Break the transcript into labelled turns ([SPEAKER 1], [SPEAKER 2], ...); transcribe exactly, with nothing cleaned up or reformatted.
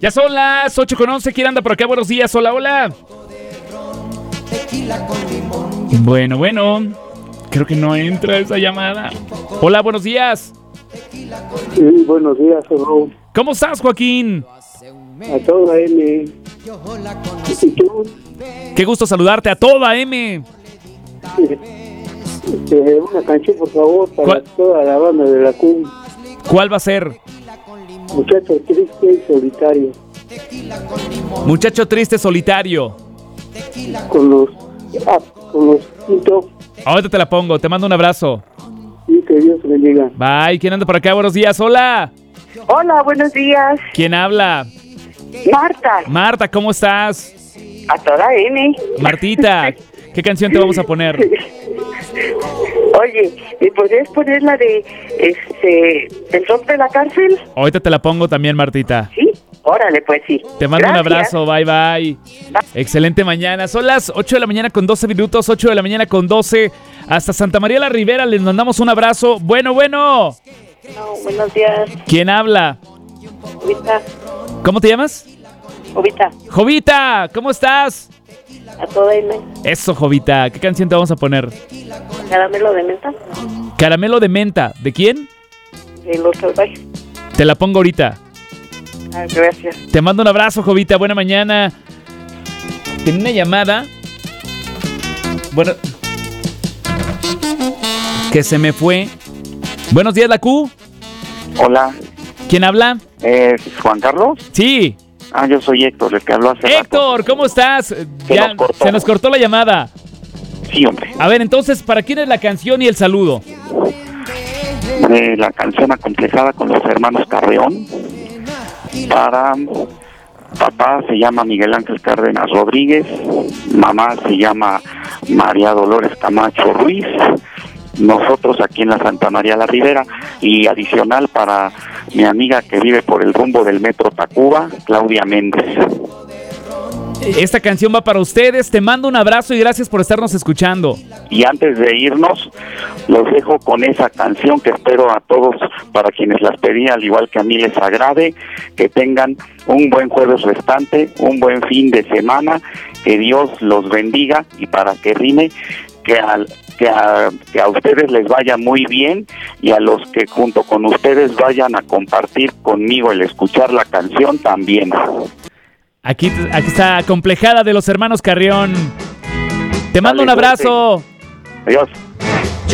[SPEAKER 1] Ya son las ocho con once. ¿Quién anda por acá? Buenos días. Hola, hola. Bueno, bueno. Creo que no entra esa llamada. Hola, buenos días.
[SPEAKER 2] Sí, buenos días, Raúl.
[SPEAKER 1] ¿Cómo estás, Joaquín?
[SPEAKER 2] A toda M. ¿Y tú?
[SPEAKER 1] Qué gusto saludarte. A toda M.
[SPEAKER 2] Este, una canción, por favor, para
[SPEAKER 1] ¿Cuál?
[SPEAKER 2] Toda la banda de la C U M.
[SPEAKER 1] ¿Cuál va a ser?
[SPEAKER 2] Muchacho triste y solitario.
[SPEAKER 1] Muchacho triste solitario.
[SPEAKER 2] Con los... Ah, con los quintos.
[SPEAKER 1] Ahorita te la pongo. Te mando un abrazo.
[SPEAKER 2] Y que Dios te bendiga.
[SPEAKER 1] Bye. ¿Quién anda por acá? Buenos días. Hola.
[SPEAKER 3] Hola, buenos días.
[SPEAKER 1] ¿Quién habla?
[SPEAKER 3] Marta,
[SPEAKER 1] Marta, ¿cómo estás?
[SPEAKER 3] a toda M.
[SPEAKER 1] Martita, ¿qué canción te vamos a poner?
[SPEAKER 3] Oye, ¿me podrías poner la de este el rock de la cárcel?
[SPEAKER 1] Ahorita te la pongo también, Martita.
[SPEAKER 3] Sí, órale, pues sí.
[SPEAKER 1] Te mando
[SPEAKER 3] Gracias.
[SPEAKER 1] un abrazo, bye bye. Excelente mañana. Son las ocho de la mañana con doce minutos, ocho de la mañana con doce. Hasta Santa María la Ribera les mandamos un abrazo. Bueno, bueno.
[SPEAKER 3] No, buenos días,
[SPEAKER 1] ¿Quién habla?
[SPEAKER 3] Jovita,
[SPEAKER 1] ¿Cómo te llamas?
[SPEAKER 3] Jovita,
[SPEAKER 1] Jovita, ¿cómo estás?
[SPEAKER 3] a toda M.
[SPEAKER 1] Eso, Jovita. ¿Qué canción te vamos a poner?
[SPEAKER 3] Caramelo de menta,
[SPEAKER 1] Caramelo de menta. ¿De quién?
[SPEAKER 3] de los salvajes.
[SPEAKER 1] Te la pongo ahorita.
[SPEAKER 3] Ah, gracias.
[SPEAKER 1] Te mando un abrazo, Jovita. Buena mañana. Tenía una llamada. Bueno. Que se me fue. Buenos días, la Q.
[SPEAKER 4] Hola,
[SPEAKER 1] ¿Quién habla?
[SPEAKER 4] ¿es Juan Carlos?
[SPEAKER 1] Sí.
[SPEAKER 4] Ah, yo soy Héctor, el que habló hace rato.
[SPEAKER 1] Héctor, ¿cómo estás?
[SPEAKER 4] Se
[SPEAKER 1] Ya,
[SPEAKER 4] nos cortó.
[SPEAKER 1] se nos cortó la llamada.
[SPEAKER 4] Sí, hombre.
[SPEAKER 1] A ver, entonces, ¿para quién es la canción y el saludo?
[SPEAKER 4] Eh, la canción acomplejada con los hermanos Carreón. Para papá se llama Miguel Ángel Cárdenas Rodríguez. Mamá se llama María Dolores Camacho Ruiz. Nosotros aquí en la Santa María la Ribera. Y adicional para mi amiga que vive por el rumbo del metro Tacuba, Claudia Méndez.
[SPEAKER 1] Esta canción va para ustedes. Te mando un abrazo y gracias por estarnos escuchando.
[SPEAKER 4] Y antes de irnos, los dejo con esa canción que espero a todos, para quienes las pedí, al igual que a mí, les agrade, que tengan un buen jueves restante, un buen fin de semana, que Dios los bendiga, y para que rime, que al que a, que a ustedes les vaya muy bien, y a los que junto con ustedes vayan a compartir conmigo el escuchar la canción también.
[SPEAKER 1] Aquí, aquí está Complejada de los hermanos Carrión. Te mando
[SPEAKER 4] Dale,
[SPEAKER 1] un abrazo.
[SPEAKER 4] suerte. Adiós.